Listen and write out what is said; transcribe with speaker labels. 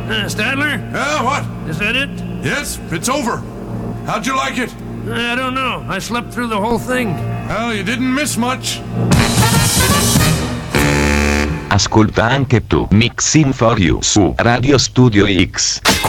Speaker 1: Stadler?
Speaker 2: Yeah, what?
Speaker 1: Is that it?
Speaker 2: Yes, it's over. How'd you like it?
Speaker 1: I don't know. I slept through the whole thing.
Speaker 2: Well, you didn't miss much.
Speaker 3: Ascolta anche tu Mixing for You su Radio Studio X.